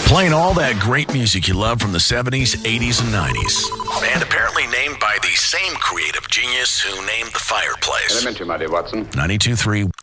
Playing all that great music you love from the 70s, 80s, and 90s. And apparently named by the same creative genius who named the fireplace. Elementary, my dear Watson. 92.3